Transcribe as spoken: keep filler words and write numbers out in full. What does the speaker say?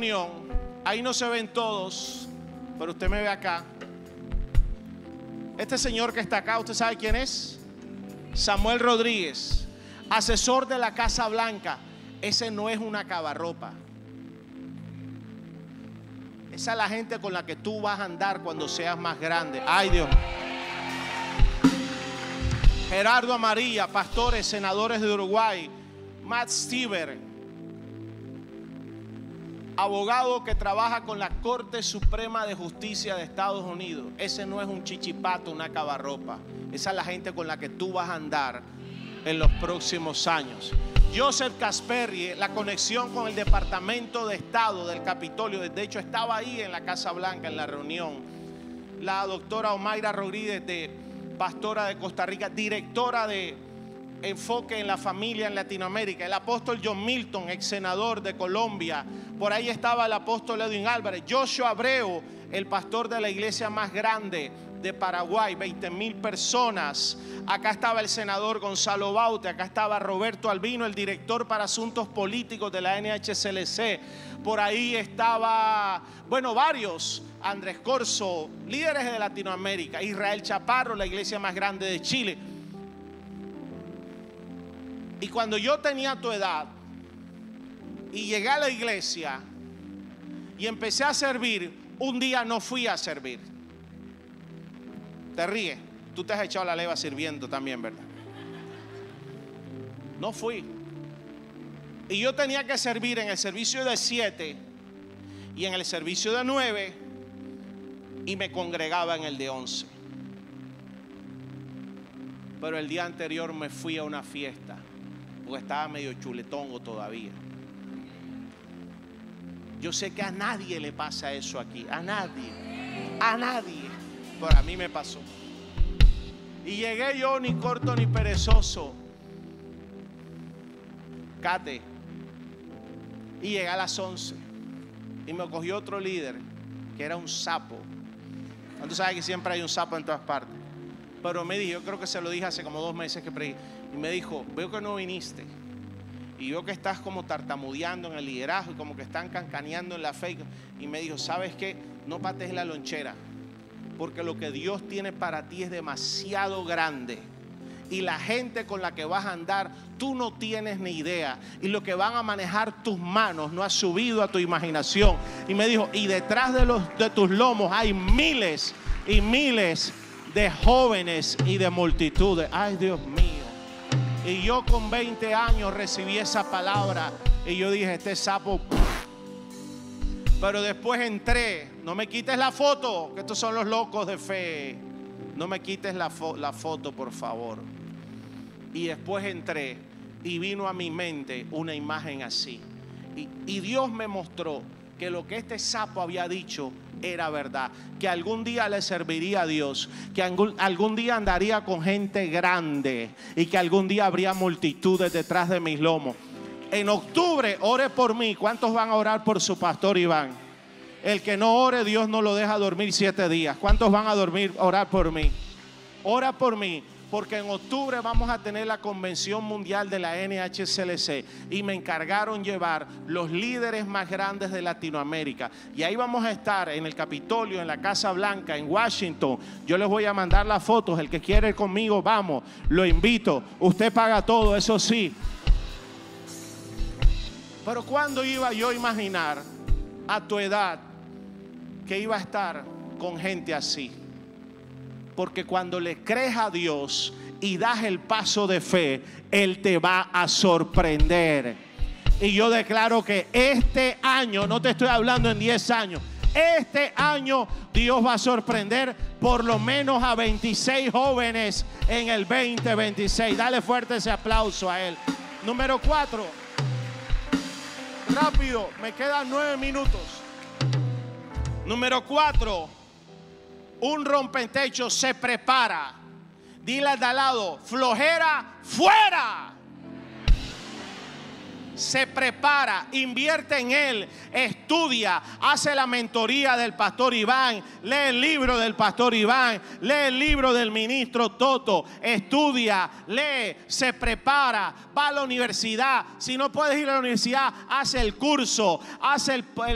reunión, ahí no se ven todos, pero usted me ve acá. Este señor que está acá, ¿usted sabe quién es? Samuel Rodríguez, asesor de la Casa Blanca. Ese no es una cabarropa. Esa es la gente con la que tú vas a andar cuando seas más grande. Ay, Dios. Gerardo Amarilla, pastores, senadores de Uruguay. Matt Stever, abogado que trabaja con la Corte Suprema de Justicia de Estados Unidos. Ese no es un chichipato, una cabarropa. Esa es la gente con la que tú vas a andar en los próximos años. Joseph Casperri, la conexión con el Departamento de Estado del Capitolio. De hecho, estaba ahí en la Casa Blanca en la reunión. La doctora Omaira Rodríguez, de pastora de Costa Rica, directora de Enfoque en la Familia en Latinoamérica. El apóstol John Milton, ex senador de Colombia. Por ahí estaba el apóstol Edwin Álvarez. Joshua Abreu, el pastor de la iglesia más grande de Paraguay, veinte mil personas. Acá estaba el senador Gonzalo Baute. Acá estaba Roberto Albino, el director para asuntos políticos de la N H C L C. Por ahí estaba, bueno, varios. Andrés Corso, líderes de Latinoamérica. Israel Chaparro, la iglesia más grande de Chile. Y cuando yo tenía tu edad y llegué a la iglesia y empecé a servir, un día no fui a servir. Te ríes, tú te has echado la leva sirviendo también, ¿verdad? No fui. Y yo tenía que servir en el servicio de siete y en el servicio de nueve, y me congregaba en el de once. Pero el día anterior me fui a una fiesta, porque estaba medio chuletongo todavía. Yo sé que a nadie le pasa eso aquí, a nadie, a nadie, pero a mí me pasó. Y llegué yo ni corto ni perezoso, Cate, y llegué a las once y me cogió otro líder que era un sapo. Tú sabes que siempre hay un sapo en todas partes. Pero me dijo, yo creo que se lo dije hace como dos meses que prediqué, y me dijo, veo que no viniste y veo que estás como tartamudeando en el liderazgo y como que están cancaneando en la fe. Y me dijo, ¿sabes qué? No patees la lonchera, porque lo que Dios tiene para ti es demasiado grande, y la gente con la que vas a andar tú no tienes ni idea, y lo que van a manejar tus manos no ha subido a tu imaginación. Y me dijo, y detrás de, los, de tus lomos hay miles y miles de jóvenes y de multitudes. Ay, Dios mío. Y yo con veinte años recibí esa palabra y yo dije, este sapo. Pero después entré. No me quites la foto, que estos son los locos de fe. No me quites la, fo la foto, por favor. Y después entré y vino a mi mente una imagen así. Y, y Dios me mostró que lo que este sapo había dicho era verdad, que algún día le serviría a Dios, que algún, algún día andaría con gente grande y que algún día habría multitudes detrás de mis lomos. En octubre, ore por mí. ¿Cuántos van a orar por su pastor Iván? El que no ore, Dios no lo deja dormir siete días. ¿Cuántos van a dormir, orar por mí? Ora por mí, porque en octubre vamos a tener la convención mundial de la N H C L C y me encargaron llevar los líderes más grandes de Latinoamérica, y ahí vamos a estar en el Capitolio, en la Casa Blanca, en Washington. Yo les voy a mandar las fotos. El que quiere ir conmigo, vamos, lo invito. Usted paga todo, eso sí. Pero ¿cuándo iba yo a imaginar a tu edad que iba a estar con gente así? Porque cuando le crees a Dios y das el paso de fe, Él te va a sorprender. Y yo declaro que este año, no te estoy hablando en diez años, este año Dios va a sorprender por lo menos a veintiséis jóvenes en el veinte veintiséis. Dale fuerte ese aplauso a Él. Número cuatro. Rápido, me quedan nueve minutos. Número cuatro. Un rompetecho se prepara. Dile al de al lado, flojera fuera. Se prepara, invierte en él, estudia, hace la mentoría del pastor Iván, lee el libro del pastor Iván, lee el libro del ministro Toto, estudia, lee, se prepara, va a la universidad. Si no puedes ir a la universidad, hace el curso, hace el, el